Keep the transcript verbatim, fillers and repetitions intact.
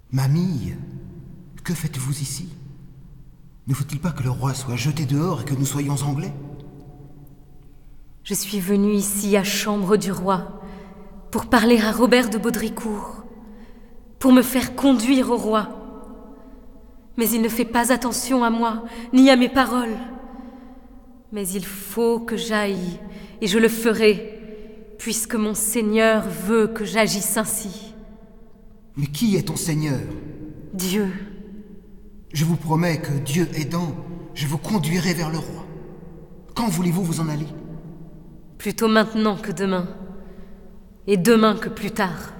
Mamie, que faites-vous ici? Ne faut-il pas que le roi soit jeté dehors et que nous soyons anglais? Je suis venue ici à Chambre du Roi pour parler à Robert de Baudricourt, pour me faire conduire au roi. Mais il ne fait pas attention à moi, ni à mes paroles. Mais il faut que j'aille, et je le ferai, puisque mon Seigneur veut que j'agisse ainsi. Mais qui est ton Seigneur? Dieu. Je vous promets que, Dieu aidant, je vous conduirai vers le roi. Quand voulez-vous vous en aller? Plutôt maintenant que demain, et demain que plus tard.